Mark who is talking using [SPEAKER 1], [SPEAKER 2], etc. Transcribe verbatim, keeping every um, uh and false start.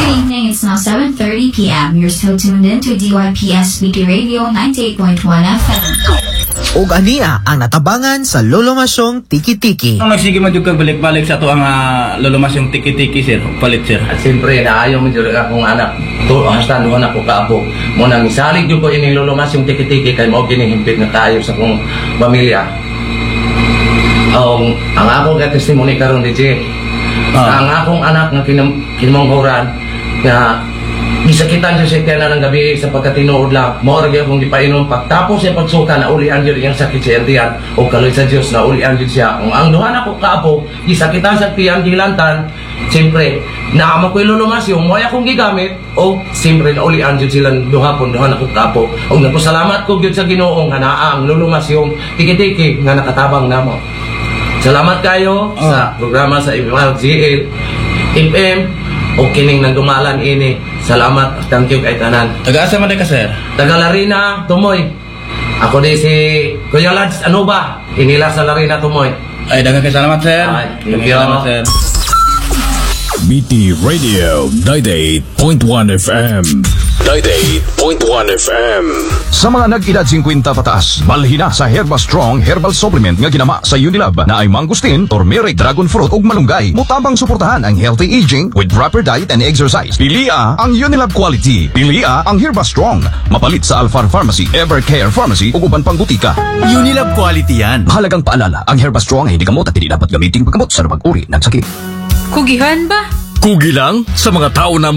[SPEAKER 1] Good evening, it's now seven thirty p m You're still tuned in to D Y P S B T Radio ninety-eight point one F M.
[SPEAKER 2] O ganiya ang natabangan sa Lolomasyong Tiki-Tiki.
[SPEAKER 3] Ang nagsige man jud kag balik-balik sa to ang uh, Lolomasyong Tiki-Tiki sir, palit sir.
[SPEAKER 4] At siyempre naayaw mo jud akong anak. To ang stand mo na ko kaabo. Mo nang isalig jud ko ini Lolomasyong Tiki-Tiki kay mao ginihimpit nga kaayo sa akong pamilya. Um, ang akong testimony karon D J. Ah. Ang akong anak nga kinam kinamanghuran nga gisakitan siya siya na ng gabi sa pagkatinuod lang. Mao ra gyud akong gipainom pagtapos sa pagsuka na ulian gyud iyang sakit sa tiyan o kaloy sa Dios na ulian gyud siya. Kung ang duha na ko kaapo gisakitan sa tiyan gilantan, siyempre naamo ko'y Lolomasyong mo ay akong gigamit o siyempre na ulian gyud silang duha pon duha na ko kaapo. Og nagpasalamat ko gyud sa Ginoo nga naa ang Lolomasyong Tiki-Tiki nga nakatabang namo. Salamat kayo oh. sa programa sa M L G F M o kining nagdumalan ini. Salamat, thank you kay tanan.
[SPEAKER 3] Taga-asa man ka sir?
[SPEAKER 4] Taga Larina, Tumoy. Ako di si Kuya Lads, ano ba? Inila sa Larina, Tumoy.
[SPEAKER 3] Ay, daghang kay salamat sir.
[SPEAKER 4] Ay, thank you.
[SPEAKER 3] Salamat sir.
[SPEAKER 5] B T Radio ninety-eight point one F M. ninety-eight point one F M.
[SPEAKER 6] Sa mga nag-edad fifty pataas, balhin na sa Herba Strong Herbal Supplement nga ginama sa Unilab na ay mangustin, turmeric, dragon fruit ug malunggay. Mutabang suportahan ang healthy aging with proper diet and exercise. Pilia ang Unilab quality. Pilia ang Herba Strong. Mapalit sa Alphar Pharmacy, Evercare Pharmacy ug uban pang butika.
[SPEAKER 7] Unilab quality yan.
[SPEAKER 6] Mahalagang paalala, ang Herba Strong ay hindi gamot at hindi dapat gamitin paggamot sa pag-uri ng sakit.
[SPEAKER 8] Kugihan ba?
[SPEAKER 5] Kugi lang sa mga tao na